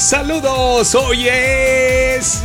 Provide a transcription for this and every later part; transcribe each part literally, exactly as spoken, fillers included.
Saludos, hoy es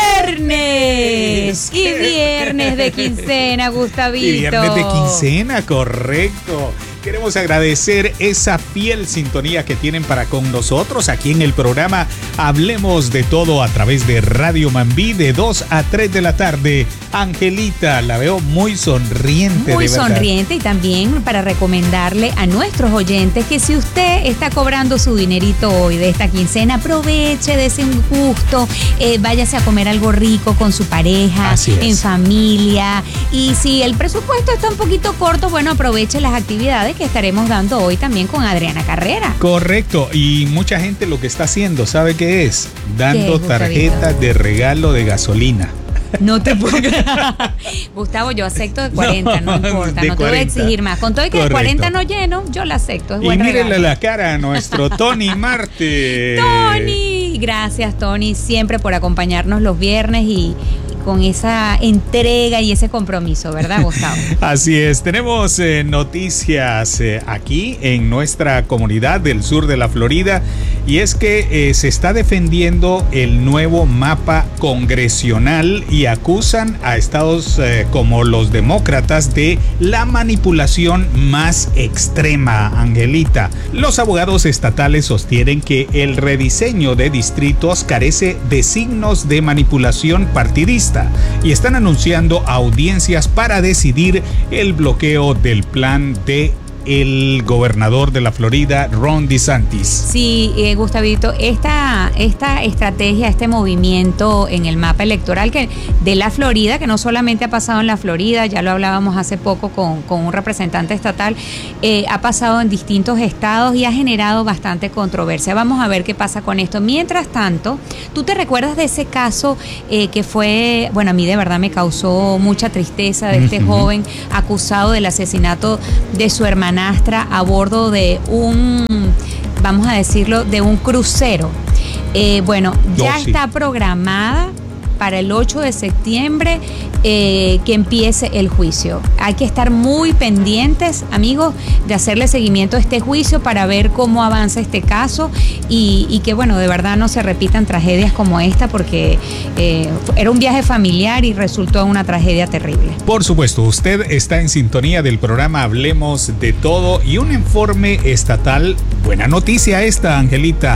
viernes y viernes de quincena, Gustavito. Y viernes de quincena, correcto. Queremos agradecer esa fiel sintonía que tienen para con nosotros aquí en el programa Hablemos de Todo a través de Radio Mambí de dos a tres de la tarde. Angelita, la veo muy sonriente. Muy de verdad. sonriente, y también para recomendarle a nuestros oyentes que si usted está cobrando su dinerito hoy de esta quincena, aproveche, dése un gusto, eh, váyase a comer algo rico con su pareja, en familia. Y si el presupuesto está un poquito corto, bueno, aproveche las actividades que estaremos dando hoy también con Adriana Carrera. Correcto, y mucha gente lo que está haciendo, ¿sabe qué es? Dando ¿Qué, tarjetas de regalo de gasolina. No te puedo creer. Gustavo, yo acepto de cuarenta, no, no importa, no te voy a exigir más. Con todo y que de cuarenta no lleno, yo la acepto. Es y buen mírenle regalo. la cara a nuestro Tony Marte. Tony, gracias Tony, siempre por acompañarnos los viernes y con esa entrega y ese compromiso, ¿verdad, Gustavo? Así es, tenemos eh, noticias eh, aquí en nuestra comunidad del sur de la Florida, y es que eh, se está defendiendo el nuevo mapa congresional y acusan a estados eh, como los demócratas de la manipulación más extrema, Angelita. Los abogados estatales sostienen que el rediseño de distritos carece de signos de manipulación partidista y están anunciando audiencias para decidir el bloqueo del plan de el gobernador de la Florida, Ron DeSantis. Sí, eh, Gustavito, esta, esta estrategia, este movimiento en el mapa electoral que de la Florida, que no solamente ha pasado en la Florida, ya lo hablábamos hace poco con, con un representante estatal, eh, ha pasado en distintos estados y ha generado bastante controversia. Vamos a ver qué pasa con esto. Mientras tanto, ¿tú te recuerdas de ese caso eh, que fue, bueno, a mí de verdad me causó mucha tristeza, de este uh-huh. joven acusado del asesinato de su hermana a bordo de un, vamos a decirlo, de un crucero? Eh, bueno, ya oh, sí. está programada para el ocho de septiembre eh, que empiece el juicio. Hay que estar muy pendientes, amigos, de hacerle seguimiento a este juicio para ver cómo avanza este caso y, y que, bueno, de verdad no se repitan tragedias como esta, porque eh, era un viaje familiar y resultó una tragedia terrible. Por supuesto, usted está en sintonía del programa Hablemos de Todo, y un informe estatal, buena noticia esta, Angelita,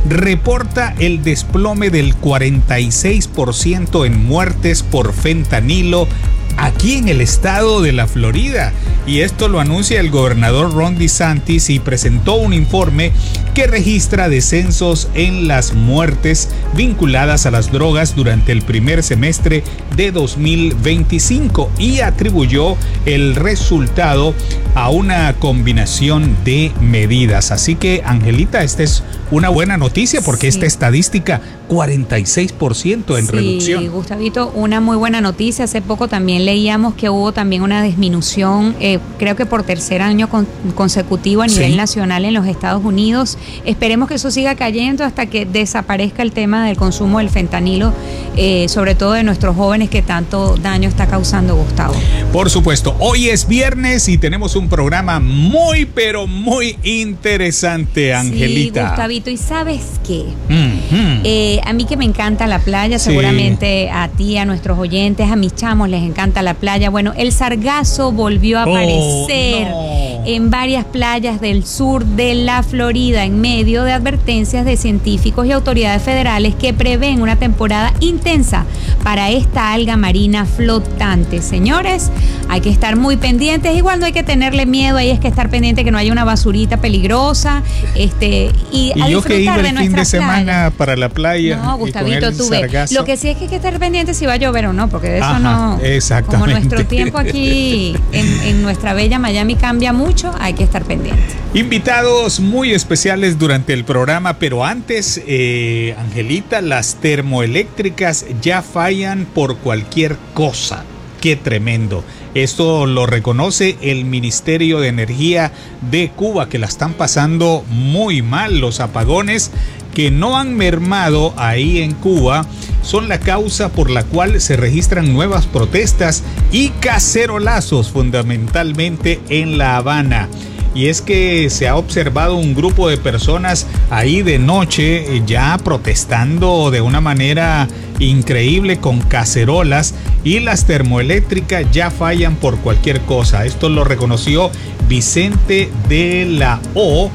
reporta el desplome del cuarenta y seis por ciento en muertes por fentanilo aquí en el estado de la Florida. Y esto lo anuncia el gobernador Ron DeSantis, y presentó un informe que registra descensos en las muertes vinculadas a las drogas durante el primer semestre de dos mil veinticinco, y atribuyó el resultado a una combinación de medidas. Así que, Angelita, esta es una buena noticia, porque sí. esta estadística, cuarenta y seis por ciento en sí, reducción. Sí, Gustavito, una muy buena noticia. Hace poco también leíamos que hubo también una disminución, eh, creo que por tercer año con, consecutivo a nivel sí. nacional en los Estados Unidos. Esperemos que eso siga cayendo hasta que desaparezca el tema del consumo del fentanilo, eh, sobre todo de nuestros jóvenes, que tanto daño está causando, Gustavo. Por supuesto, hoy es viernes y tenemos un programa muy, pero muy interesante, Angelita. Sí, Gustavito, ¿y sabes qué? Mm-hmm. Eh, a mí que me encanta la playa, sí. seguramente a ti, a nuestros oyentes, a mis chamos les encanta la playa. Bueno, el sargazo volvió a aparecer oh, no. en varias playas del sur de la Florida, en medio de advertencias de científicos y autoridades federales que prevén una temporada intensa para esta alga marina flotante. Señores, hay que estar muy pendientes. Igual no hay que tenerle miedo, ahí es que estar pendiente que no haya una basurita peligrosa. Este, y, y a yo que iba el fin de semana playa. para la playa. No, Gustavito, tú ves. Lo que sí es que hay que estar pendiente si va a llover o no, porque de eso Ajá, no. Exactamente. Como nuestro tiempo aquí en, en nuestra bella Miami cambia mucho, hay que estar pendiente. Invitados muy especiales durante el programa, pero antes, eh, Angelita, las termoeléctricas ya fallan por cualquier cosa. Qué tremendo. Esto lo reconoce el Ministerio de Energía de Cuba, que la están pasando muy mal. Los apagones que no han mermado ahí en Cuba son la causa por la cual se registran nuevas protestas y cacerolazos, fundamentalmente en La Habana. y es que se ha observado un grupo de personas ahí de noche ya protestando de una manera increíble con cacerolas, y las termoeléctricas ya fallan por cualquier cosa. Esto lo reconoció Vicente de la O,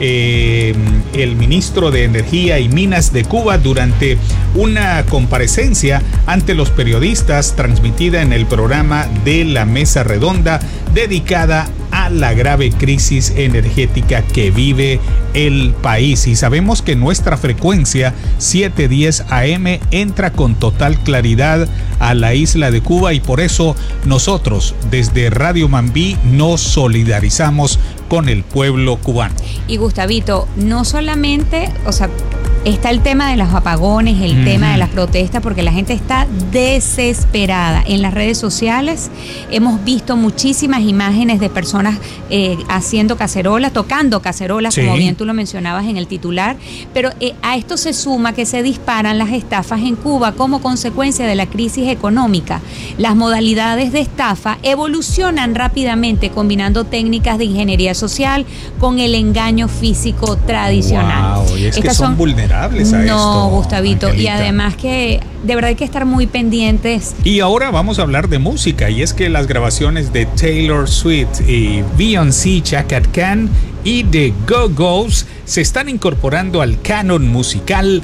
Eh, el ministro de Energía y Minas de Cuba, durante una comparecencia ante los periodistas transmitida en el programa de la Mesa Redonda dedicada a la grave crisis energética que vive el país. Y sabemos que nuestra frecuencia setecientos diez A M entra con total claridad a la isla de Cuba, y por eso nosotros desde Radio Mambí nos solidarizamos con el pueblo cubano. Y Gustavito, no solamente, o sea, está el tema de los apagones, el mm. tema de las protestas, porque la gente está desesperada. En las redes sociales hemos visto muchísimas imágenes de personas eh, haciendo cacerolas, tocando cacerolas, sí, como bien tú lo mencionabas en el titular, pero eh, a esto se suma que se disparan las estafas en Cuba como consecuencia de la crisis económica. Las modalidades de estafa evolucionan rápidamente combinando técnicas de ingeniería social con el engaño físico tradicional. Wow, y es Estas que son, son vulnerables a no, esto. No, Gustavito, Angelita. Y además que de verdad hay que estar muy pendientes. Y ahora vamos a hablar de música, y es que las grabaciones de Taylor Swift y Beyoncé, Chaka Khan y The Go-Go's se están incorporando al canon musical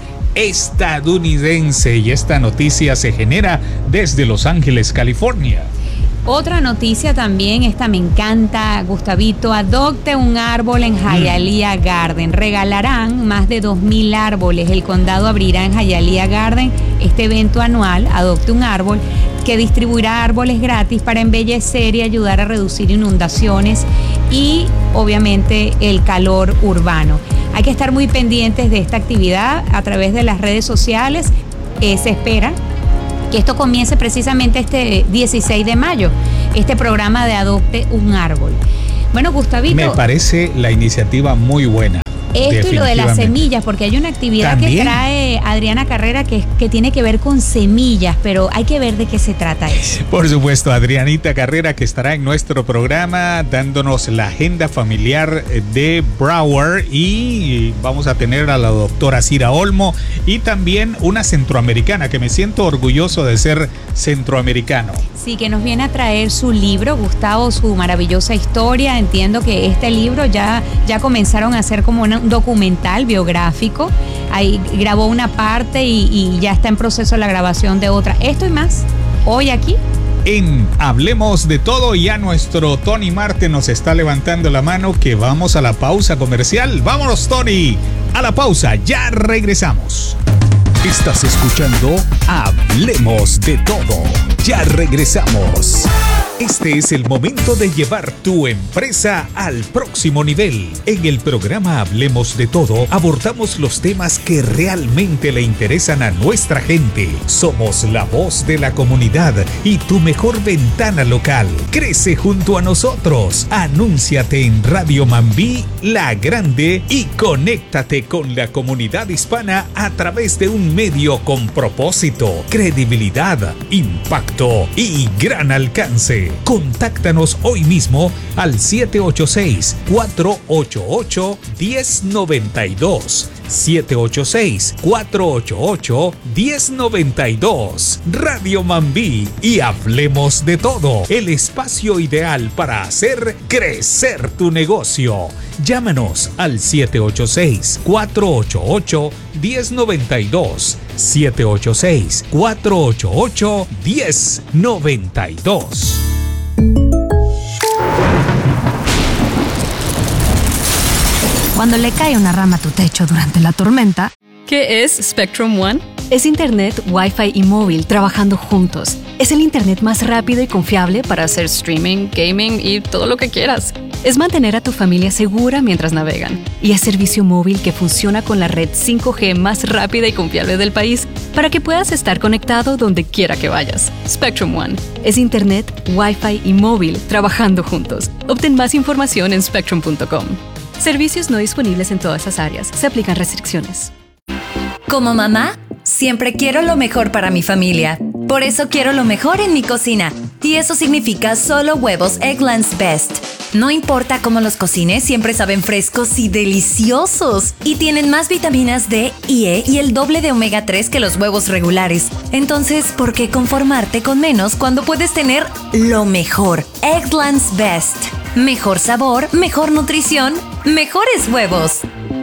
estadounidense, y esta noticia se genera desde Los Ángeles, California. Otra noticia también, esta me encanta, Gustavito: adopte un árbol en Hialeah Garden. Regalarán más de dos mil árboles. El condado abrirá en Hialeah Garden este evento anual, Adopte un árbol, que distribuirá árboles gratis para embellecer y ayudar a reducir inundaciones y obviamente el calor urbano. Hay que estar muy pendientes de esta actividad a través de las redes sociales. Eh, se espera que esto comience precisamente este dieciséis de mayo, este programa de Adopte un árbol. Bueno, Gustavito, me parece la iniciativa muy buena. Esto y lo de las semillas, porque hay una actividad ¿También? que trae Adriana Carrera que, que tiene que ver con semillas, pero hay que ver de qué se trata eso. Por supuesto, Adrianita Carrera, que estará en nuestro programa dándonos la agenda familiar de Broward, y vamos a tener a la doctora Cira Olmo y también una centroamericana, que me siento orgulloso de ser centroamericano. Sí, que nos viene a traer su libro, Gustavo, su maravillosa historia. Entiendo que este libro ya, ya comenzaron a hacer como una, un documental biográfico. Ahí grabó una parte y, y ya está en proceso la grabación de otra. Esto y más, hoy aquí en Hablemos de Todo. Ya nuestro Tony Marte nos está levantando la mano, que vamos a la pausa comercial. Vámonos, Tony, a la pausa, ya regresamos. Estás escuchando Hablemos de Todo. Ya regresamos. Este es el momento de llevar tu empresa al próximo nivel. En el programa Hablemos de Todo abordamos los temas que realmente le interesan a nuestra gente. Somos la voz de la comunidad y tu mejor ventana local. Crece junto a nosotros. Anúnciate en Radio Mambí, La Grande, y conéctate con la comunidad hispana a través de un medio con propósito, credibilidad, impacto y gran alcance. Contáctanos hoy mismo al siete ocho seis, cuatro ocho ocho, uno cero nueve dos. siete ocho seis, cuatro ocho ocho, uno cero nueve dos. Radio Mambí y Hablemos de Todo, el espacio ideal para hacer crecer tu negocio. Llámanos al siete ocho seis, cuatro ocho ocho, uno cero nueve dos. siete ocho seis, cuatro ocho ocho, uno cero nueve dos. Cuando le cae una rama a tu techo durante la tormenta. ¿Qué es Spectrum One? Es internet, Wi-Fi y móvil trabajando juntos. Es el internet más rápido y confiable para hacer streaming, gaming y todo lo que quieras. Es mantener a tu familia segura mientras navegan. Y es servicio móvil que funciona con la red cinco G más rápida y confiable del país para que puedas estar conectado donde quiera que vayas. Spectrum One es internet, Wi-Fi y móvil trabajando juntos. Obtén más información en spectrum punto com. Servicios no disponibles en todas las áreas. Se aplican restricciones. Como mamá, siempre quiero lo mejor para mi familia. Por eso quiero lo mejor en mi cocina. Y eso significa solo huevos Eggland's Best. No importa cómo los cocines, siempre saben frescos y deliciosos. Y tienen más vitaminas D y E y el doble de omega tres que los huevos regulares. Entonces, ¿por qué conformarte con menos cuando puedes tener lo mejor? Eggland's Best. Mejor sabor, mejor nutrición, mejores huevos.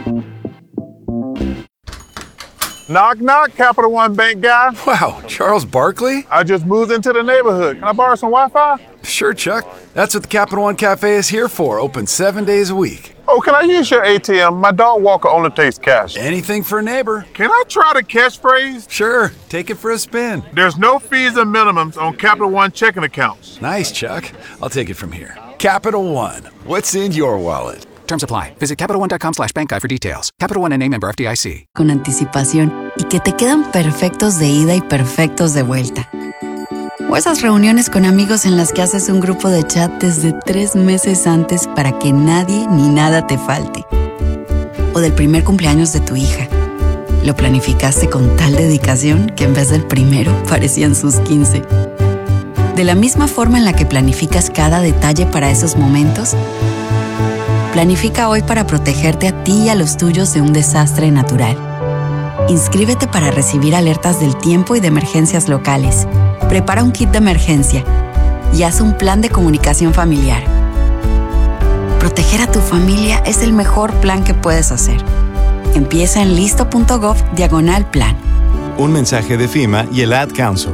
Knock, knock, Capital One Bank guy. Wow, Charles Barkley? I just moved into the neighborhood. Can I borrow some Wi-Fi? Sure, Chuck. That's what the Capital One Cafe is here for, open seven days a week. Oh, can I use your A T M? My dog Walker only takes cash. Anything for a neighbor. Can I try the catchphrase? Sure, take it for a spin. There's no fees and minimums on Capital One checking accounts. Nice, Chuck. I'll take it from here. Capital One. What's in your wallet? Terms apply. Visit CapitalOne.com slash bank guide for details. Capital One N A member F D I C. Con anticipación y que te quedan perfectos de ida y perfectos de vuelta. O esas reuniones con amigos en las que haces un grupo de chat desde tres meses antes para que nadie ni nada te falte. O del primer cumpleaños de tu hija. Lo planificaste con tal dedicación que en vez del primero parecían sus quince. De la misma forma en la que planificas cada detalle para esos momentos, planifica hoy para protegerte a ti y a los tuyos de un desastre natural. Inscríbete para recibir alertas del tiempo y de emergencias locales. Prepara un kit de emergencia y haz un plan de comunicación familiar. Proteger a tu familia es el mejor plan que puedes hacer. Empieza en listo.gov diagonal plan. Un mensaje de FEMA y el Ad Council.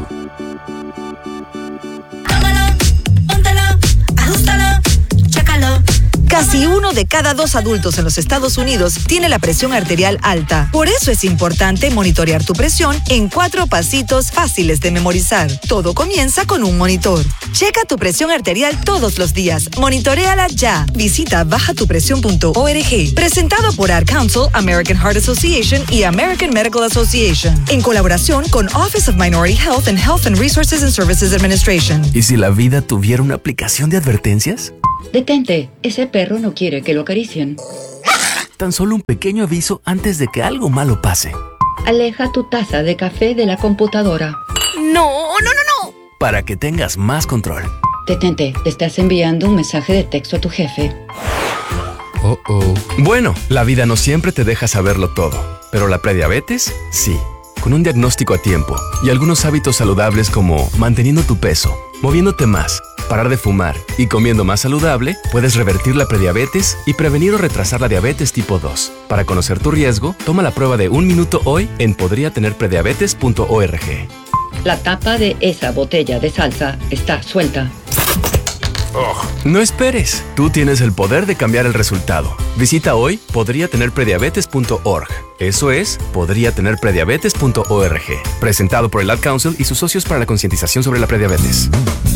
Casi uno de cada dos adultos en los Estados Unidos tiene la presión arterial alta. Por eso es importante monitorear tu presión en cuatro pasitos fáciles de memorizar. Todo comienza con un monitor. Checa tu presión arterial todos los días. Monitoréala ya. Visita baja tu presión punto org. Presentado por Ad Council, American Heart Association y American Medical Association. En colaboración con Office of Minority Health and Health and Resources and Services Administration. ¿Y si la vida tuviera una aplicación de advertencias? Detente, ese perro no quiere que lo acaricien. Tan solo un pequeño aviso antes de que algo malo pase. Aleja tu taza de café de la computadora. ¡No, no, no, no! Para que tengas más control. Detente, te estás enviando un mensaje de texto a tu jefe. Oh, oh. Bueno, la vida no siempre te deja saberlo todo, pero la prediabetes, sí. Con un diagnóstico a tiempo y algunos hábitos saludables como manteniendo tu peso, moviéndote más, parar de fumar y comiendo más saludable, puedes revertir la prediabetes y prevenir o retrasar la diabetes tipo dos. Para conocer tu riesgo, toma la prueba de un minuto hoy en podría tener prediabetes punto org. La tapa de esa botella de salsa está suelta. Oh, no esperes. Tú tienes el poder de cambiar el resultado. Visita hoy podría tener prediabetes punto org. Eso es podría tener prediabetes punto org. Presentado por el Ad Council y sus socios para la concientización sobre la prediabetes.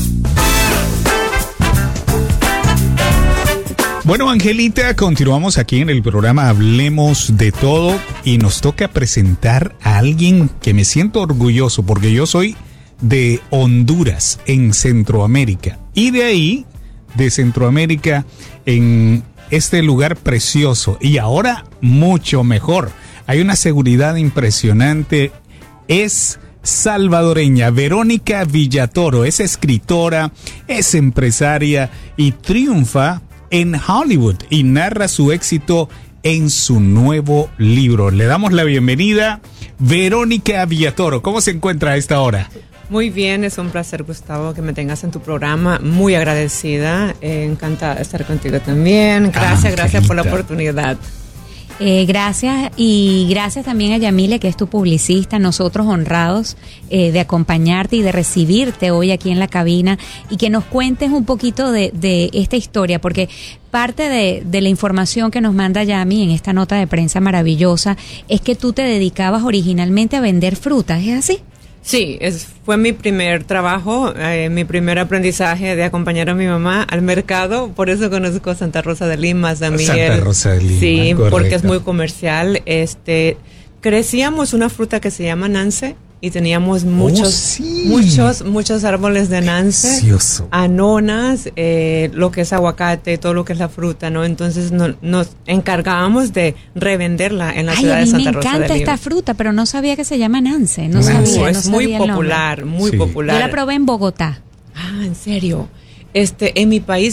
Bueno, Angelita, continuamos aquí en el programa Hablemos de Todo y nos toca presentar a alguien que me siento orgulloso porque yo soy de Honduras, en Centroamérica, y de ahí, de Centroamérica, en este lugar precioso y ahora mucho mejor. Hay una seguridad impresionante. Es salvadoreña, Verónica Villatoro, es escritora, es empresaria y triunfa en Hollywood y narra su éxito en su nuevo libro. Le damos la bienvenida, Verónica Villatoro. ¿Cómo se encuentra a esta hora? Muy bien, es un placer, Gustavo, que me tengas en tu programa. Muy agradecida, eh, encantada de estar contigo también. Gracias, ah, gracias por la oportunidad. Eh, gracias y gracias también a Yamile, que es tu publicista. Nosotros honrados eh, de acompañarte y de recibirte hoy aquí en la cabina y que nos cuentes un poquito de, de esta historia, porque parte de, de la información que nos manda Yami en esta nota de prensa maravillosa es que tú te dedicabas originalmente a vender frutas, ¿es así? Sí, es, fue mi primer trabajo, eh, mi primer aprendizaje de acompañar a mi mamá al mercado. Por eso conozco Santa Rosa de Lima, San Miguel. Santa Rosa de Lima, sí, correcto. Porque es muy comercial. Este, crecíamos una fruta que se llama nance y teníamos muchos, oh, sí. muchos, muchos árboles de nance, Precioso. anonas, eh, lo que es aguacate, todo lo que es la fruta, ¿no? Entonces no, nos encargábamos de revenderla en la Ay, ciudad de Santa Rosa de Lima. A mí me encanta esta fruta, pero no sabía que se llama nance. No, no sabía, es no muy sabía popular, muy sí. popular. Yo la probé en Bogotá. Ah, ¿en serio? Este, en mi país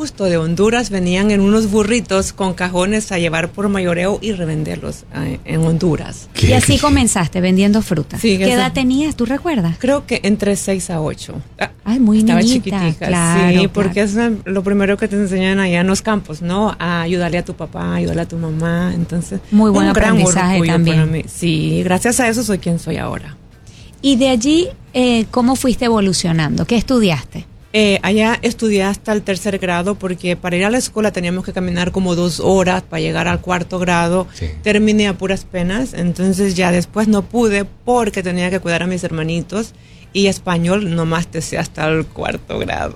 justo de Honduras, venían en unos burritos con cajones a llevar por mayoreo y revenderlos eh, en Honduras. Y así comenzaste vendiendo fruta. Sí, ¿Qué edad tenías? ¿Tú recuerdas? Creo que entre seis a ocho. Ay, muy Estaba niñita, chiquitica, claro, sí, porque claro. es lo primero que te enseñan allá en los campos, ¿no? A ayudarle a tu papá, a ayudarle a tu mamá. Entonces, muy buen un gran aprendizaje orgullo también. para mí. Sí, gracias a eso soy quien soy ahora. Y de allí, eh, ¿cómo fuiste evolucionando? ¿Qué estudiaste? Eh, allá estudié hasta el tercer grado porque para ir a la escuela teníamos que caminar como dos horas para llegar al cuarto grado. Sí. Terminé a puras penas, entonces ya después no pude porque tenía que cuidar a mis hermanitos y español nomás te sé hasta el cuarto grado.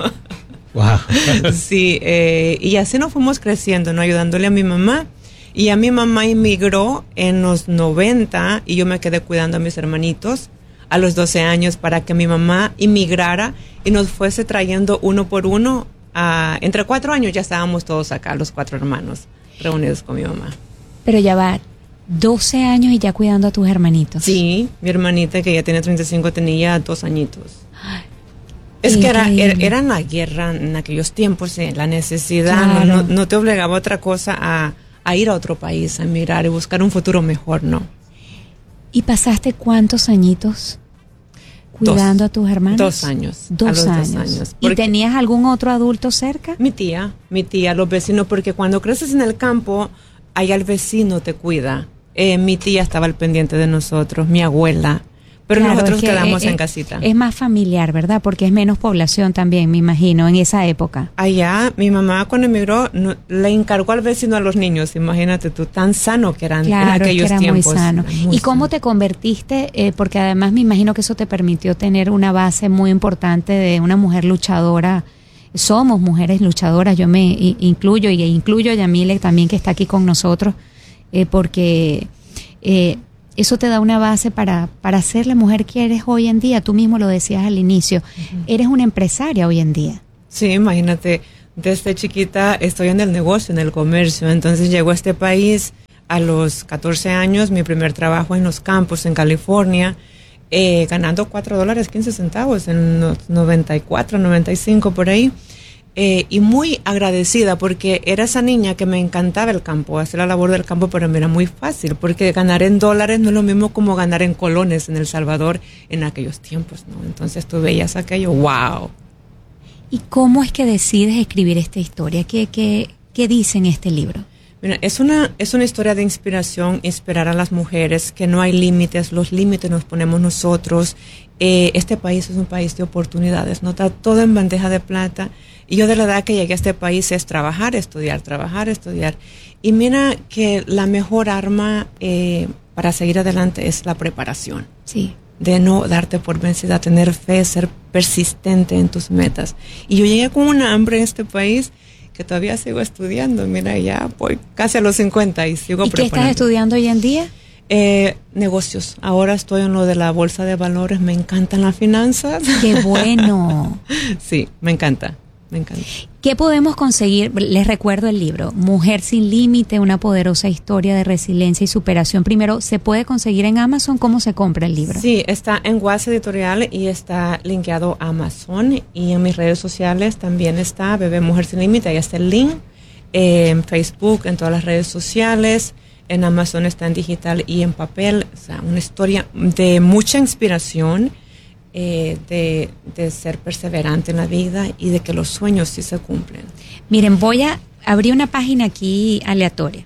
Wow. Sí, eh, y así nos fuimos creciendo, ¿no? Ayudándole a mi mamá. Y a mi mamá emigró en los noventa y yo me quedé cuidando a mis hermanitos a los doce años para que mi mamá emigrara y nos fuese trayendo uno por uno. A, entre cuatro años ya estábamos todos acá, los cuatro hermanos, reunidos con mi mamá. Pero ya va, doce años y ya cuidando a tus hermanitos. Sí, mi hermanita que ya tiene treinta y cinco tenía dos añitos. Es que era, era, era la guerra en aquellos tiempos, eh, la necesidad, claro. no, no, no te obligaba a otra cosa a, a ir a otro país, a emigrar y buscar un futuro mejor, ¿no? ¿Y pasaste cuántos añitos cuidando dos, a tus hermanos? Dos años. Dos, a los años. dos años. ¿Y tenías algún otro adulto cerca? Mi tía, mi tía, los vecinos, porque cuando creces en el campo, allá el vecino te cuida. Eh, mi tía estaba al pendiente de nosotros, mi abuela. Pero claro, nosotros es que quedamos es, en casita. Es más familiar, ¿verdad? Porque es menos población también, me imagino, en esa época. Allá, mi mamá cuando emigró, no, le encargó al vecino a los niños. Imagínate tú, tan sano que eran claro, en aquellos es que era tiempos. Muy sano. Muy ¿Y cómo sano. te convertiste? Eh, porque además me imagino que eso te permitió tener una base muy importante de una mujer luchadora. Somos mujeres luchadoras, yo me incluyo y incluyo a Yamile también que está aquí con nosotros, eh, porque... Eh, eso te da una base para, para ser la mujer que eres hoy en día. Tú mismo lo decías al inicio. Uh-huh. Eres una empresaria hoy en día. Sí, imagínate, desde chiquita estoy en el negocio, en el comercio. Entonces llego a este país a los catorce años, mi primer trabajo en los campos en California, eh, ganando cuatro dólares quince centavos en los noventa y cuatro, noventa y cinco por ahí. Eh, y muy agradecida porque era esa niña que me encantaba el campo, hacer la labor del campo, pero me era muy fácil porque ganar en dólares no es lo mismo como ganar en colones en El Salvador en aquellos tiempos, ¿no? Entonces tú veías aquello, wow. ¿Y cómo es que decides escribir esta historia? ¿Qué, qué, qué dice en este libro? Mira, es una, es una historia de inspiración, inspirar a las mujeres, que no hay límites, los límites nos ponemos nosotros. Eh, este país es un país de oportunidades, no está todo en bandeja de plata. Y yo de la edad que llegué a este país es trabajar, estudiar, trabajar, estudiar. Y mira que la mejor arma eh, para seguir adelante es la preparación. Sí. De no darte por vencida, tener fe, ser persistente en tus metas. Y yo llegué con una hambre en este país que todavía sigo estudiando. Mira, ya voy casi a los cincuenta y sigo ¿Y preparando. qué estás estudiando hoy en día? Eh, negocios. Ahora estoy en lo de la bolsa de valores. Me encantan las finanzas. ¡Qué bueno! Sí, me encanta. Me encanta. ¿Qué podemos conseguir? Les recuerdo el libro, Mujer sin Límite, una poderosa historia de resiliencia y superación. Primero, ¿se puede conseguir en Amazon? ¿Cómo se compra el libro? Sí, está en Guas Editorial y está linkeado a Amazon. Y en mis redes sociales también está Bebé Mujer Sin Límite. Ahí está el link. Eh, en Facebook, en todas las redes sociales. En Amazon está en digital y en papel. O sea, una historia de mucha inspiración. Eh, de, de ser perseverante en la vida y de que los sueños sí se cumplen. Miren, voy a abrir una página aquí aleatoria,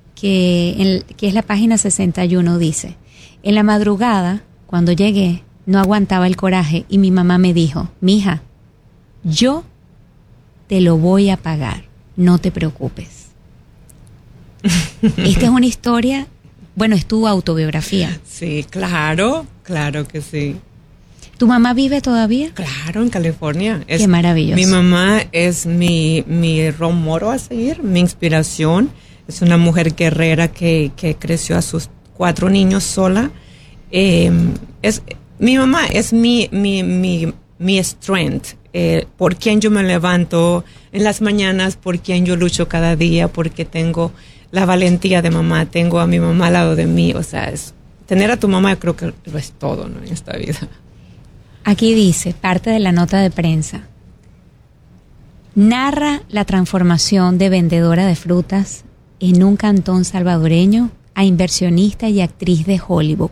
que, en, que es la página sesenta y uno, dice: en la madrugada, cuando llegué, no aguantaba el coraje y mi mamá me dijo: mija, yo te lo voy a pagar, no te preocupes. Esta es una historia, bueno, es tu autobiografía. Sí, claro, claro que sí. ¿Tu mamá vive todavía? Claro, en California. Es, Qué maravilloso. Mi mamá es mi, mi role model a seguir, mi inspiración. Es una mujer guerrera que, que creció a sus cuatro niños sola. Eh, es, mi mamá es mi, mi, mi, mi strength, eh, por quien yo me levanto en las mañanas, por quien yo lucho cada día, porque tengo la valentía de mamá, tengo a mi mamá al lado de mí. O sea, es, tener a tu mamá creo que lo es todo, ¿no?, en esta vida. Aquí dice, parte de la nota de prensa: narra la transformación de vendedora de frutas en un cantón salvadoreño a inversionista y actriz de Hollywood.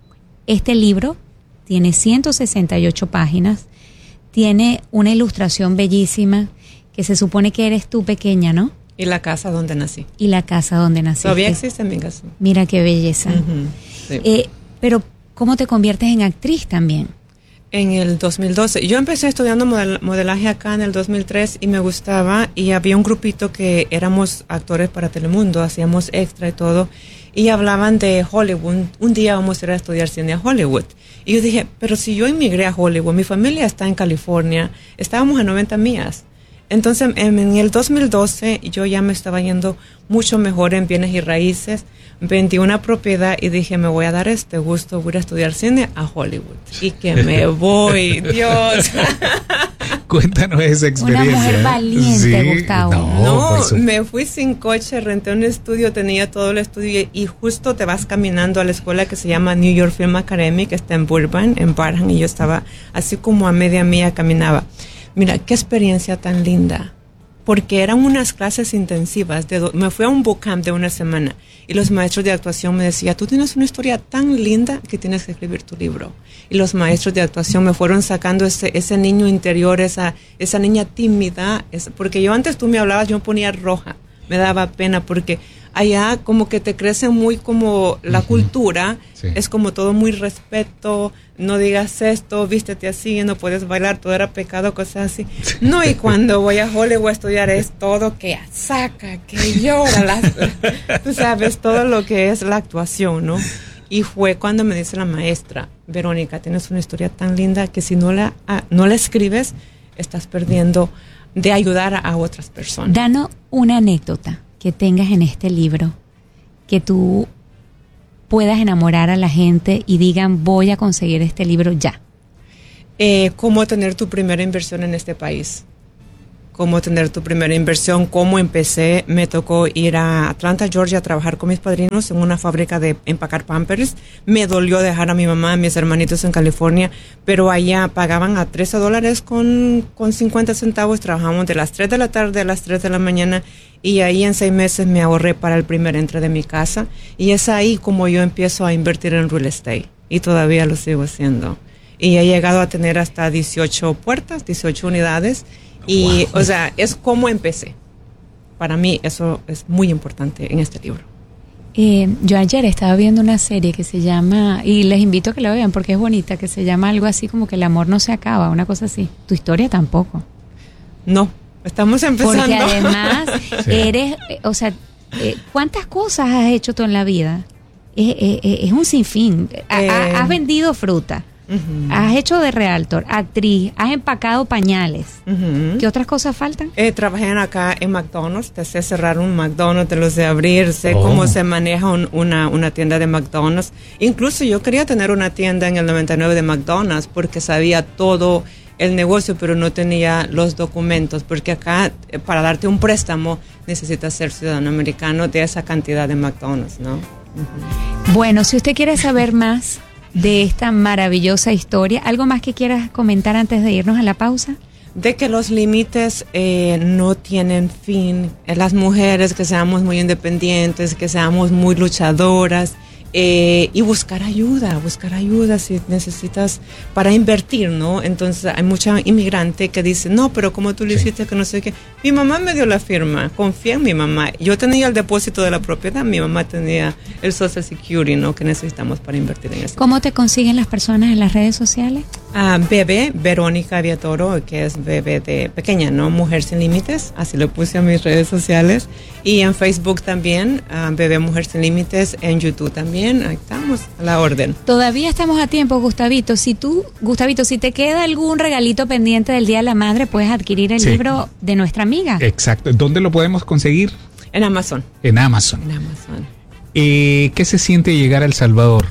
Este libro tiene ciento sesenta y ocho páginas, tiene una ilustración bellísima que se supone que eres tú pequeña, ¿no? Y la casa donde nací. Y la casa donde nací. Todavía existe mi casa. Mira qué belleza. Uh-huh, sí. eh, pero, ¿cómo te conviertes en actriz también? En el dos mil doce. Yo empecé estudiando model, modelaje acá en el dos mil tres y me gustaba, y había un grupito que éramos actores para Telemundo, hacíamos extra y todo, y hablaban de Hollywood. Un, un día vamos a ir a estudiar cine a Hollywood. Y yo dije, pero si yo emigré a Hollywood, mi familia está en California, estábamos a noventa millas. Entonces, en, en el dos mil doce yo ya me estaba yendo mucho mejor en bienes y raíces. Vendí una propiedad y dije, me voy a dar este gusto, voy a estudiar cine a Hollywood. Y que me voy, Dios. Cuéntanos esa experiencia. Una mujer valiente, sí, Gustavo. No, no me fui sin coche, renté un estudio, tenía todo el estudio y justo te vas caminando a la escuela que se llama New York Film Academy, que está en Burbank, en Barham, y yo estaba así como a media milla caminaba. Mira, qué experiencia tan linda. Porque eran unas clases intensivas. De do, me fui a un bootcamp de una semana y los maestros de actuación me decían, tú tienes una historia tan linda que tienes que escribir tu libro. Y los maestros de actuación me fueron sacando ese, ese niño interior, esa, esa niña tímida. Esa, porque yo antes tú me hablabas, yo me ponía roja. Me daba pena porque allá como que te crece muy como la uh-huh. cultura. Sí. Es como todo muy respeto. No digas esto, vístete así, no puedes bailar, todo era pecado, cosas así. No, y cuando voy a Hollywood a estudiar es todo que saca, que llora, las, tú sabes, todo lo que es la actuación, ¿no? Y fue cuando me dice la maestra, Verónica, tienes una historia tan linda que si no la, no la escribes, estás perdiendo de ayudar a, a otras personas. Danos una anécdota que tengas en este libro, que tú puedas enamorar a la gente y digan, voy a conseguir este libro ya. Eh, ¿Cómo tener tu primera inversión en este país? ¿Cómo tener tu primera inversión? ¿Cómo empecé? Me tocó ir a Atlanta, Georgia, a trabajar con mis padrinos en una fábrica de empacar Pampers. Me dolió dejar a mi mamá, a mis hermanitos en California, pero allá pagaban a trece dólares con, con cincuenta centavos. Trabajamos de las tres de la tarde a las tres de la mañana. Y ahí en seis meses me ahorré para el primer entre de mi casa. Y es ahí como yo empiezo a invertir en real estate. Y todavía lo sigo haciendo. Y he llegado a tener hasta dieciocho puertas, dieciocho unidades. Y, wow. O sea, es como empecé. Para mí eso es muy importante en este libro. Eh, yo ayer estaba viendo una serie que se llama, y les invito a que la vean porque es bonita, que se llama algo así como que el amor no se acaba, una cosa así. Tu historia tampoco. No. Estamos empezando. Porque además sí. eres, o sea, eh, ¿cuántas cosas has hecho tú en la vida? Es, es, es un sinfín. Eh, has vendido fruta, uh-huh. has hecho de realtor, actriz, has empacado pañales. Uh-huh. ¿Qué otras cosas faltan? Eh, trabajé acá en McDonald's, te sé cerrar un McDonald's, te lo sé abrir, sé oh. cómo se maneja un, una, una tienda de McDonald's. Incluso yo quería tener una tienda en el noventa y nueve de McDonald's porque sabía todo el negocio, pero no tenía los documentos, porque acá para darte un préstamo necesitas ser ciudadano americano de esa cantidad de McDonald's, ¿no? Uh-huh. Bueno, si usted quiere saber más de esta maravillosa historia, ¿algo más que quieras comentar antes de irnos a la pausa? De que los límites eh, no tienen fin. Las mujeres que seamos muy independientes, que seamos muy luchadoras, Eh, y buscar ayuda, buscar ayuda si necesitas para invertir, ¿no? Entonces hay mucha inmigrante que dice, no, pero como tú lo hiciste, que no sé qué. Mi mamá me dio la firma, confía en mi mamá. Yo tenía el depósito de la propiedad, mi mamá tenía el Social Security, ¿no? Que necesitamos para invertir en eso. ¿Cómo te consiguen las personas en las redes sociales? Uh, Bebé, Verónica Viatoro, que es bebé de pequeña, ¿no? Mujer Sin Límites, así lo puse en mis redes sociales. Y en Facebook también, uh, Bebé Mujer Sin Límites, en YouTube también. Ahí estamos, a la orden. Todavía estamos a tiempo, Gustavito. Si tú, Gustavito, si te queda algún regalito pendiente del Día de la Madre, puedes adquirir el sí. libro de nuestra amiga. Exacto. ¿Dónde lo podemos conseguir? En Amazon. En Amazon. En Amazon. Eh, ¿Qué se siente llegar a El Salvador?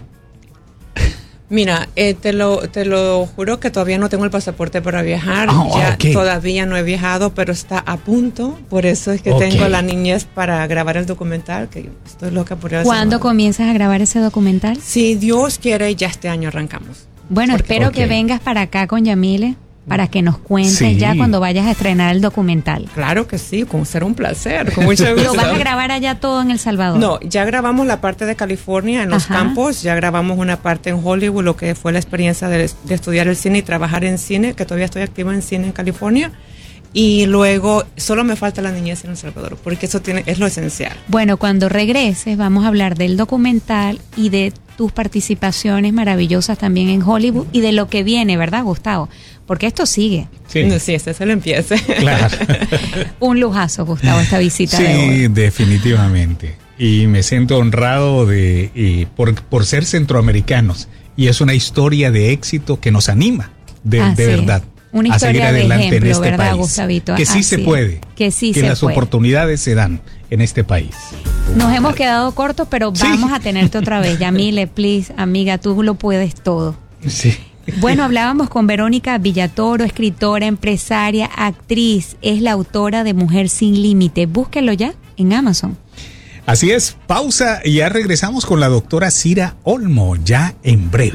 Mira, eh, te lo te lo juro que todavía no tengo el pasaporte para viajar. Oh, ya okay. Todavía no he viajado, pero está a punto. Por eso es que okay. tengo la niñez para grabar el documental, que estoy loca por eso. ¿Cuándo comienzas a grabar ese documental? Si Dios quiere, ya este año arrancamos. Bueno, Porque, espero okay. que vengas para acá con Yamile. para que nos cuentes sí. ya cuando vayas a estrenar el documental. Claro que sí, con será un placer, con mucho gusto. ¿Lo vas a grabar allá todo en El Salvador? No, ya grabamos la parte de California en los Ajá. campos, ya grabamos una parte en Hollywood, lo que fue la experiencia de, de estudiar el cine y trabajar en cine, que todavía estoy activa en cine en California. Y luego solo me falta la niñez en El Salvador, porque eso tiene es lo esencial. Bueno, cuando regreses vamos a hablar del documental y de tus participaciones maravillosas también en Hollywood y de lo que viene, ¿verdad, Gustavo? Porque esto sigue. Sí, no, sí este es el empiece. Claro. Un lujazo, Gustavo, esta visita sí, de hoy. Sí, definitivamente. Y me siento honrado de y por, por ser centroamericanos. Y es una historia de éxito que nos anima, de, ah, de sí. verdad. Una a seguir historia adelante de ejemplo, en este ¿verdad, país. Gustavito? Que sí Así se puede. Que sí que se las puede. oportunidades se dan en este país. Nos hemos quedado cortos, pero sí. vamos a tenerte otra vez. Yamile, please, amiga, tú lo puedes todo. Sí. Bueno, hablábamos con Verónica Villatoro, escritora, empresaria, actriz. Es la autora de Mujer Sin Límite. Búsquelo ya en Amazon. Así es, pausa y ya regresamos con la doctora Cira Olmo, ya en breve.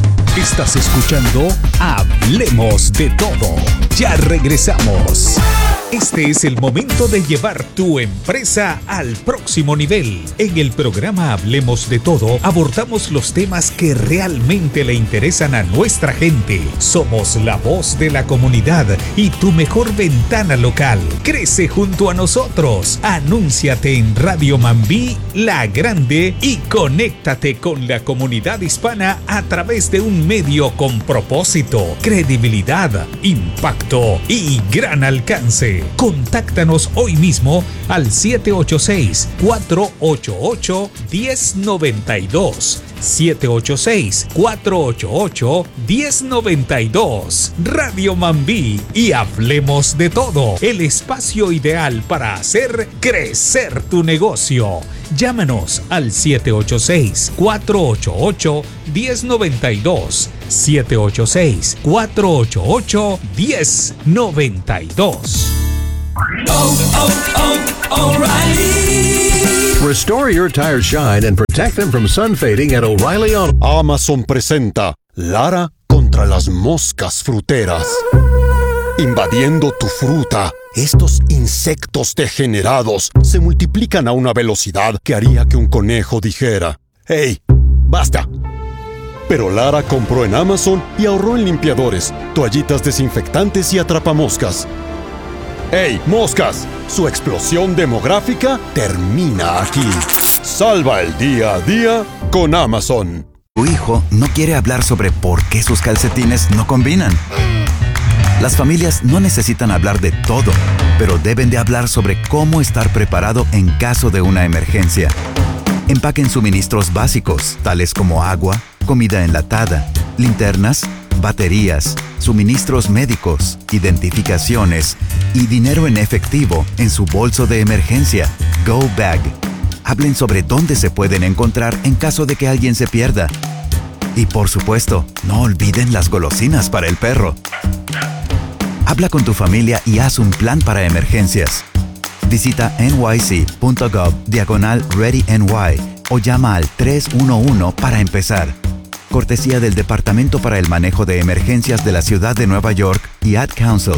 Estás escuchando Hablemos de Todo. Ya regresamos. Este es el momento de llevar tu empresa al próximo nivel. En el programa Hablemos de Todo abordamos los temas que realmente le interesan a nuestra gente. Somos la voz de la comunidad y tu mejor ventana local. Crece junto a nosotros. Anúnciate en Radio Mambí, La Grande y conéctate con la comunidad hispana a través de un medio con propósito, credibilidad, impacto y gran alcance. Contáctanos hoy mismo al siete ocho seis, cuatro ocho ocho, uno cero nueve dos. siete ocho seis, cuatro ocho ocho, uno cero nueve dos. Radio Mambí y Hablemos de Todo, el espacio ideal para hacer crecer tu negocio. Llámanos al siete ocho seis, cuatro ocho ocho, uno cero nueve dos. siete ocho seis, cuatro ocho ocho, uno cero nueve dos. Oh, oh, oh, O'Reilly. Restore your tires shine and protect them from sun fading at O'Reilly Auto. Amazon presenta Lara contra las moscas fruteras. Invadiendo tu fruta, estos insectos degenerados se multiplican a una velocidad que haría que un conejo dijera: ¡Hey, basta! Pero Lara compró en Amazon y ahorró en limpiadores, toallitas desinfectantes y atrapamoscas. ¡Hey, moscas! Su explosión demográfica termina aquí. Salva el día a día con Amazon. Tu hijo no quiere hablar sobre por qué sus calcetines no combinan. Las familias no necesitan hablar de todo, pero deben de hablar sobre cómo estar preparado en caso de una emergencia. Empaquen suministros básicos, tales como agua, comida enlatada, linternas, baterías, suministros médicos, identificaciones y dinero en efectivo en su bolso de emergencia, Go Bag. Hablen sobre dónde se pueden encontrar en caso de que alguien se pierda. Y por supuesto, no olviden las golosinas para el perro. Habla con tu familia y haz un plan para emergencias. Visita nyc.gov diagonal ReadyNY o llama al tres uno uno para empezar. Cortesía del Departamento para el Manejo de Emergencias de la Ciudad de Nueva York y Ad Council.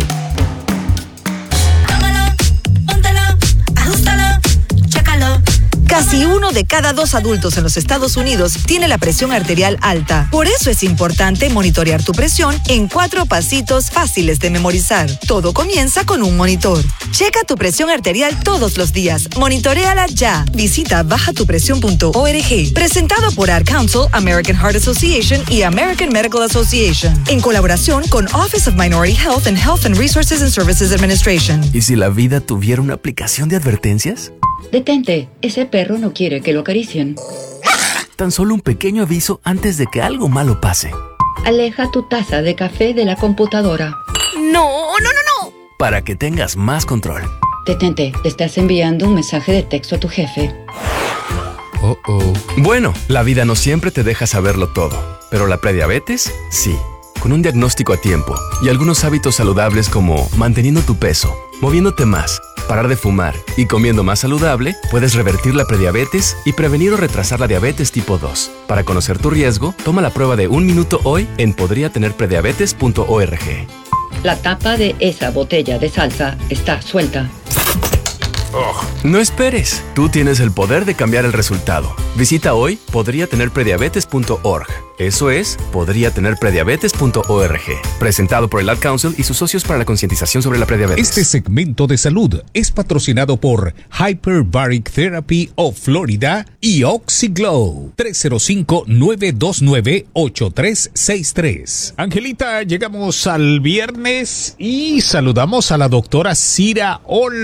Casi uno de cada dos adultos en los Estados Unidos tiene la presión arterial alta. Por eso es importante monitorear tu presión en cuatro pasitos fáciles de memorizar. Todo comienza con un monitor. Checa tu presión arterial todos los días. Monitoréala ya. Visita baja tu presión punto org. Presentado por Ad Council, American Heart Association y American Medical Association. En colaboración con Office of Minority Health and Health and Resources and Services Administration. ¿Y si la vida tuviera una aplicación de advertencias? Detente, ese perro no quiere que lo acaricien. Tan solo un pequeño aviso antes de que algo malo pase. Aleja tu taza de café de la computadora. No, no, no, no. Para que tengas más control. Detente, te estás enviando un mensaje de texto a tu jefe. Oh, oh. Bueno, la vida no siempre te deja saberlo todo, pero la prediabetes, sí. Con un diagnóstico a tiempo y algunos hábitos saludables como manteniendo tu peso, moviéndote más, parar de fumar y comiendo más saludable, puedes revertir la prediabetes y prevenir o retrasar la diabetes tipo dos. Para conocer tu riesgo, toma la prueba de un minuto hoy en podría tener prediabetes punto org. La tapa de esa botella de salsa está suelta. Oh, no esperes. Tú tienes el poder de cambiar el resultado. Visita hoy podría tener prediabetes punto org. Eso es, podría tener prediabetes punto org. Presentado por el Ad Council y sus socios para la concientización sobre la prediabetes. Este segmento de salud es patrocinado por Hyperbaric Therapy of Florida y OxyGlow. tres cero cinco, nueve dos nueve, ocho tres seis tres. Angelita, llegamos al viernes y saludamos a la doctora Cira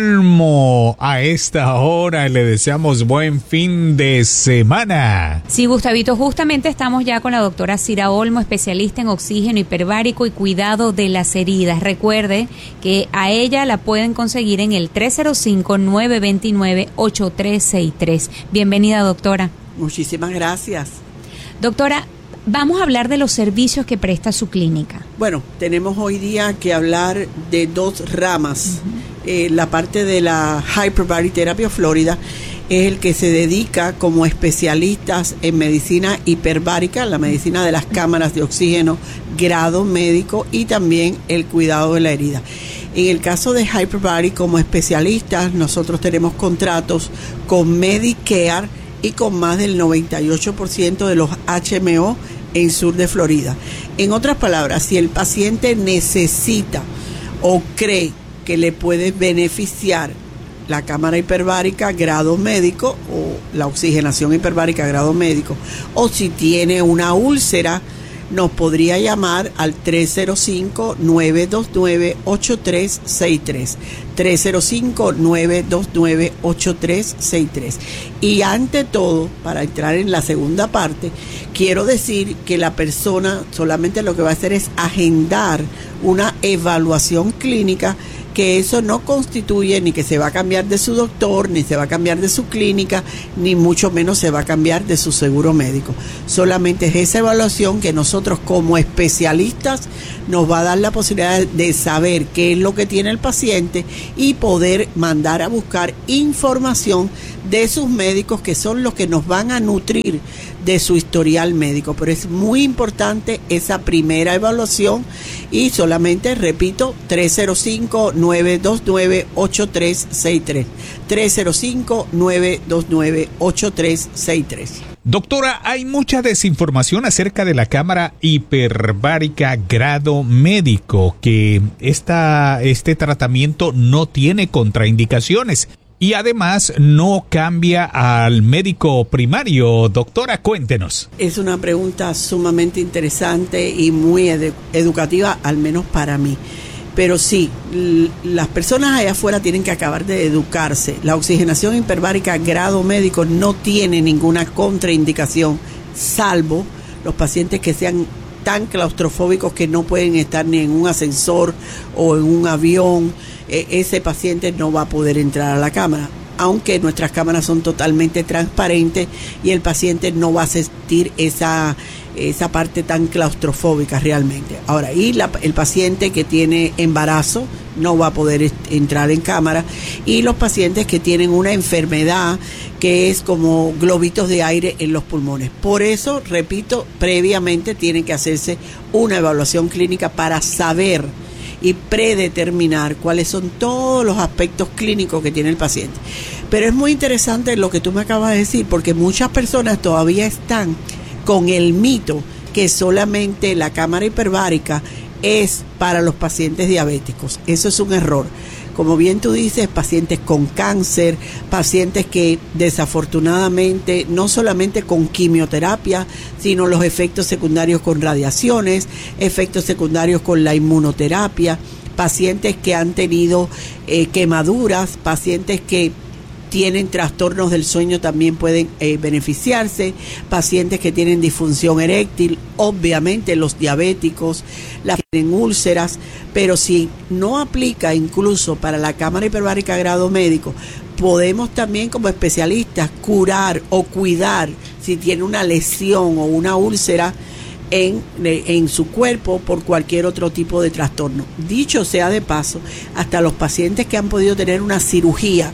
Olmo. A esta hora le deseamos buen fin de semana. Sí, Gustavito, justamente estamos ya con la doctora Cira Olmo, especialista en oxígeno hiperbárico y cuidado de las heridas. Recuerde que a ella la pueden conseguir en el tres cero cinco, nueve dos nueve, ocho tres seis tres. Bienvenida, doctora. Muchísimas gracias. Doctora, vamos a hablar de los servicios que presta su clínica. Bueno, tenemos hoy día que hablar de dos ramas. Uh-huh. Eh, la parte de la Hyperbaric Therapy of Florida es el que se dedica como especialistas en medicina hiperbárica, la medicina de las cámaras de oxígeno, grado médico y también el cuidado de la herida. En el caso de Hyperbaric, como especialistas, nosotros tenemos contratos con Medicare y con más del noventa y ocho por ciento de los H M O en sur de Florida. En otras palabras, si el paciente necesita o cree que le puede beneficiar la cámara hiperbárica grado médico o la oxigenación hiperbárica grado médico, o si tiene una úlcera, nos podría llamar al tres cero cinco, nueve dos nueve, ocho tres seis tres. tres cero cinco, nueve dos nueve, ocho tres seis tres. Y ante todo, para entrar en la segunda parte, quiero decir que la persona solamente lo que va a hacer es agendar una evaluación clínica, que eso no constituye ni que se va a cambiar de su doctor, ni se va a cambiar de su clínica, ni mucho menos se va a cambiar de su seguro médico. Solamente es esa evaluación que nosotros como especialistas nos va a dar la posibilidad de saber qué es lo que tiene el paciente y poder mandar a buscar información de sus médicos, que son los que nos van a nutrir de su historial médico. Pero es muy importante esa primera evaluación y solamente, repito, tres cero cinco, nueve dos nueve, ocho tres seis tres. tres cero cinco, nueve dos nueve, ocho tres seis tres. Doctora, hay mucha desinformación acerca de la cámara hiperbárica grado médico, que esta, este tratamiento no tiene contraindicaciones y además no cambia al médico primario. Doctora, cuéntenos. Es una pregunta sumamente interesante y muy edu- educativa, al menos para mí. Pero sí, l- las personas allá afuera tienen que acabar de educarse. La oxigenación hiperbárica grado médico no tiene ninguna contraindicación, salvo los pacientes que sean tan claustrofóbicos que no pueden estar ni en un ascensor o en un avión. Eh, ese paciente no va a poder entrar a la cámara, aunque nuestras cámaras son totalmente transparentes y el paciente no va a sentir esa, esa parte tan claustrofóbica realmente. Ahora, y la, el paciente que tiene embarazo no va a poder est- entrar en cámara, y los pacientes que tienen una enfermedad que es como globitos de aire en los pulmones. Por eso, repito, previamente tiene que hacerse una evaluación clínica para saber y predeterminar cuáles son todos los aspectos clínicos que tiene el paciente. Pero es muy interesante lo que tú me acabas de decir, porque muchas personas todavía están con el mito que solamente la cámara hiperbárica es para los pacientes diabéticos. Eso es un error. Como bien tú dices, pacientes con cáncer, pacientes que desafortunadamente no solamente con quimioterapia, sino los efectos secundarios con radiaciones, efectos secundarios con la inmunoterapia, pacientes que han tenido eh, quemaduras, pacientes que tienen trastornos del sueño también pueden eh, beneficiarse, pacientes que tienen disfunción eréctil, obviamente los diabéticos, las que tienen úlceras, pero si no aplica incluso para la cámara hiperbárica grado médico, podemos también como especialistas curar o cuidar si tiene una lesión o una úlcera en, en su cuerpo por cualquier otro tipo de trastorno. Dicho sea de paso, hasta los pacientes que han podido tener una cirugía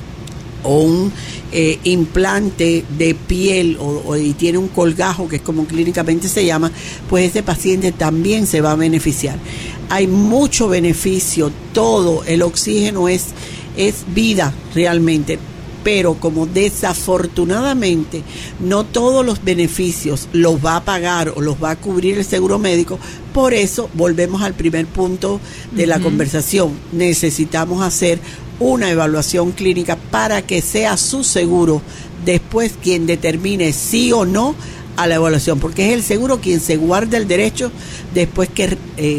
o un eh, implante de piel o, o y tiene un colgajo, que es como clínicamente se llama, pues ese paciente también se va a beneficiar. hay mucho beneficio, todo, el oxígeno es, es vida realmente. Pero como desafortunadamente no todos los beneficios los va a pagar o los va a cubrir el seguro médico, por eso volvemos al primer punto de la uh-huh. conversación. Necesitamos hacer una evaluación clínica para que sea su seguro después quien determine sí o no a la evaluación, porque es el seguro quien se guarda el derecho después que eh,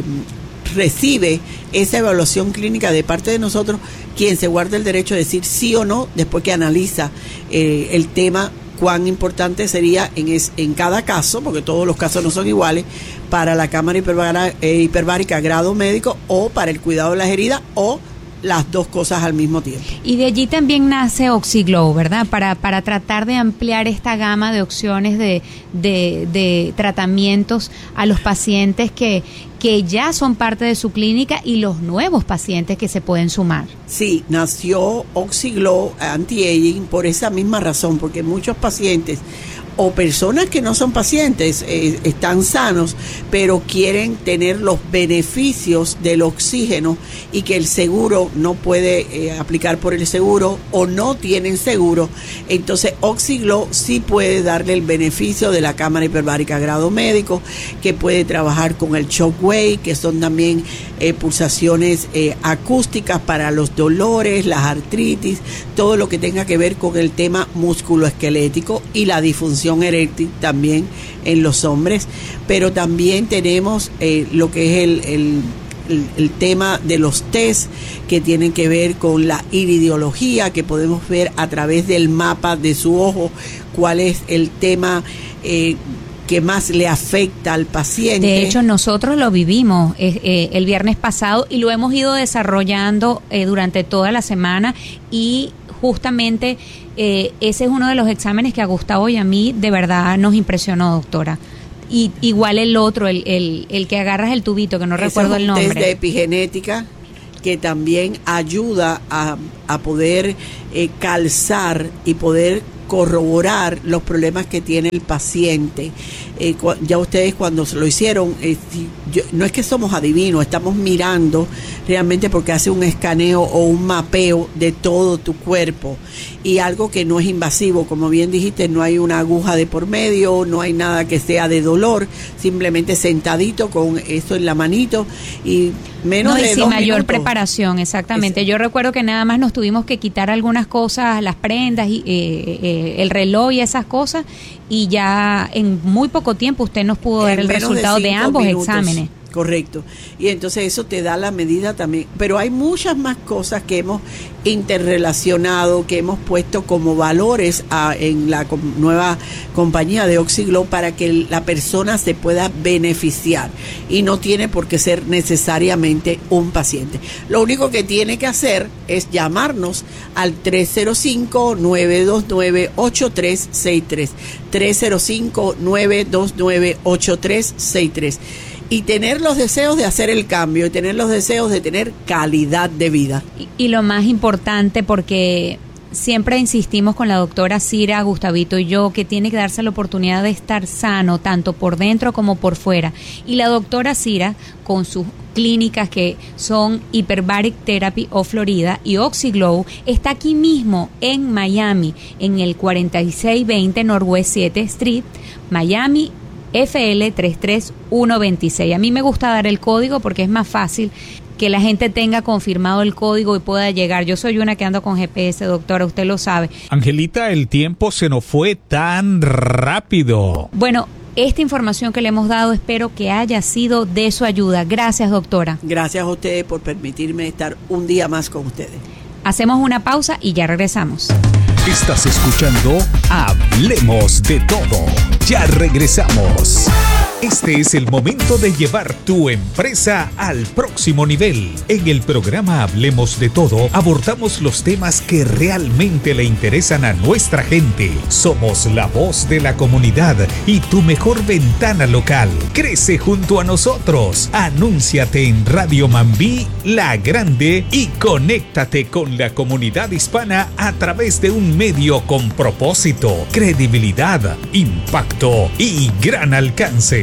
recibe esa evaluación clínica de parte de nosotros, quien se guarda el derecho de decir sí o no después que analiza eh, el tema, cuán importante sería en, es, en cada caso, porque todos los casos no son iguales, para la cámara hiperbárica, eh, hiperbárica grado médico o para el cuidado de las heridas o las dos cosas al mismo tiempo. Y de allí también nace OxyGlow, ¿verdad? Para, para tratar de ampliar esta gama de opciones de, de, de tratamientos a los pacientes que, que ya son parte de su clínica y los nuevos pacientes que se pueden sumar. Sí, nació OxyGlow Anti-Aging por esa misma razón, porque muchos pacientes o personas que no son pacientes, eh, están sanos, pero quieren tener los beneficios del oxígeno y que el seguro no puede eh, aplicar por el seguro o no tienen seguro. Entonces OxyGlow sí puede darle el beneficio de la cámara hiperbárica grado médico, que puede trabajar con el Shockwave, que son también eh, pulsaciones eh, acústicas para los dolores, las artritis, todo lo que tenga que ver con el tema musculoesquelético y la disfunción eréctil también en los hombres. Pero también tenemos eh, lo que es el, el, el, el tema de los test que tienen que ver con la iridiología, que podemos ver a través del mapa de su ojo cuál es el tema eh, que más le afecta al paciente. De hecho, nosotros lo vivimos eh, eh, el viernes pasado y lo hemos ido desarrollando eh, durante toda la semana, y justamente eh, ese es uno de los exámenes que a Gustavo y a mí de verdad nos impresionó, doctora. Y igual el otro, el, el, el que agarras el tubito, que no ese recuerdo es el nombre. Test de epigenética, que también ayuda a, a poder eh, calzar y poder corroborar los problemas que tiene el paciente. Eh, cu- ya ustedes cuando se lo hicieron, eh, si, yo, no es que somos adivinos, estamos mirando realmente porque hace un escaneo o un mapeo de todo tu cuerpo, y algo que no es invasivo, como bien dijiste, no hay una aguja de por medio, no hay nada que sea de dolor, simplemente sentadito con eso en la manito y menos no, de y sin dos mayor minutos. preparación, exactamente. Ese. Yo recuerdo que nada más nos tuvimos que quitar algunas cosas, las prendas, y, eh, eh, el reloj y esas cosas, y ya en muy poco tiempo usted nos pudo ver el resultado de, de ambos minutos. exámenes. Correcto. Y entonces eso te da la medida también. Pero hay muchas más cosas que hemos interrelacionado, que hemos puesto como valores a, en la com- nueva compañía de OxyGlow para que la persona se pueda beneficiar. Y no tiene por qué ser necesariamente un paciente. Lo único que tiene que hacer es llamarnos al tres cero cinco, nueve dos nueve, ocho tres seis tres. tres cero cinco, nueve dos nueve, ocho tres seis tres. Y tener los deseos de hacer el cambio, y tener los deseos de tener calidad de vida. Y, y lo más importante, porque siempre insistimos con la doctora Cira, Gustavito y yo, que tiene que darse la oportunidad de estar sano, tanto por dentro como por fuera. Y la doctora Cira, con sus clínicas que son Hyperbaric Therapy of Florida y OxyGlow, está aquí mismo en Miami, en el cuarenta y seis veinte Northwest siete Street, Miami, F L tres tres uno veintiséis. A mí me gusta dar el código porque es más fácil que la gente tenga confirmado el código y pueda llegar. Yo soy una que ando con G P S, doctora, usted lo sabe. Angelita, el tiempo se nos fue tan rápido. Bueno, esta información que le hemos dado espero que haya sido de su ayuda. Gracias, doctora. Gracias a ustedes por permitirme estar un día más con ustedes. Hacemos una pausa y ya regresamos. Estás escuchando Hablemos de Todo. Ya regresamos. Este es el momento de llevar tu empresa al próximo nivel. En el programa Hablemos de Todo abordamos los temas que realmente le interesan a nuestra gente. Somos la voz de la comunidad y tu mejor ventana local. Crece junto a nosotros. Anúnciate en Radio Mambí La Grande y conéctate con la comunidad hispana a través de un medio con propósito, credibilidad, impacto y gran alcance.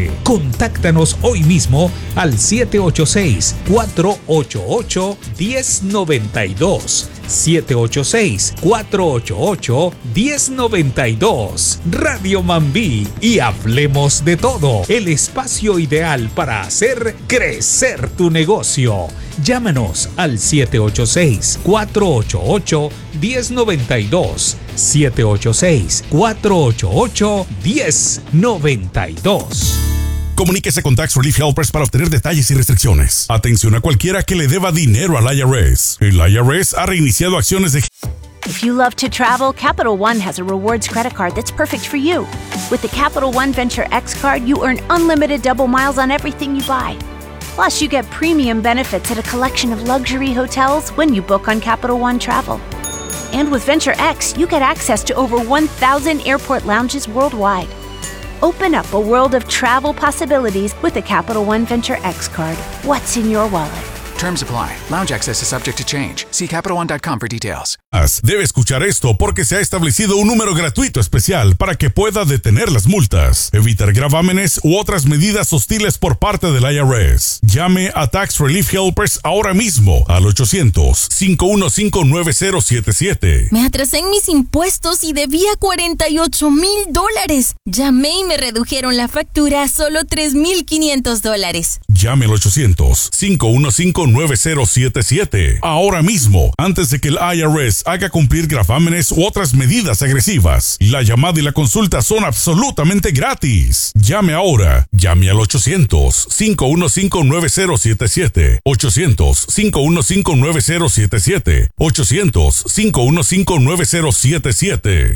siete. Contáctanos hoy mismo al siete ocho seis, cuatro ocho ocho, uno cero nueve dos. siete ocho seis, cuatro ocho ocho, uno cero nueve dos. Radio Mambí y hablemos de todo. El espacio ideal para hacer crecer tu negocio. Llámanos al siete ocho seis, cuatro ocho ocho, uno cero nueve dos. siete ocho seis, cuatro ocho ocho, uno cero nueve dos. Comuníquese con Tax Relief Helpers para obtener detalles y restricciones. Atención a cualquiera que le deba dinero al I R S. El I R S ha reiniciado acciones de... If you love to travel, Capital One has a rewards credit card that's perfect for you. With the Capital One Venture X card, you earn unlimited double miles on everything you buy. Plus, you get premium benefits at a collection of luxury hotels when you book on Capital One Travel. And with Venture X, you get access to over one thousand airport lounges worldwide. Open up a world of travel possibilities with the Capital One Venture X card. What's in your wallet? Terms apply. Lounge access is subject to change. See Capital One dot com for details. Debe escuchar esto porque se ha establecido un número gratuito especial para que pueda detener las multas, evitar gravámenes u otras medidas hostiles por parte del I R S. Llame a Tax Relief Helpers ahora mismo al ochocientos, cinco uno cinco, nueve cero siete siete. Me atrasé en mis impuestos y debía cuarenta y ocho mil dólares. Llamé y me redujeron la factura a solo tres mil quinientos dólares. Llame al ochocientos, cinco uno cinco, nueve cero siete siete ahora mismo, antes de que el I R S haga cumplir gravámenes u otras medidas agresivas. La llamada y la consulta son absolutamente gratis. Llame ahora. Llame al ochocientos, cinco uno cinco, nueve cero siete siete. ochocientos, cinco uno cinco, nueve cero siete siete. ochocientos, cinco uno cinco, nueve cero siete siete.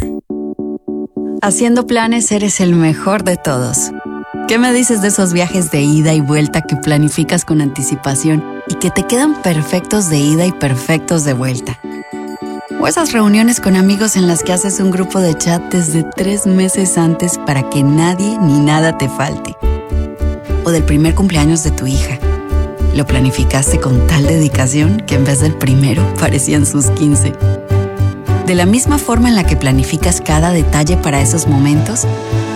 Haciendo planes eres el mejor de todos. ¿Qué me dices de esos viajes de ida y vuelta que planificas con anticipación y que te quedan perfectos de ida y perfectos de vuelta? O esas reuniones con amigos en las que haces un grupo de chat desde tres meses antes para que nadie ni nada te falte. O del primer cumpleaños de tu hija. Lo planificaste con tal dedicación que en vez del primero parecían sus quince. De la misma forma en la que planificas cada detalle para esos momentos,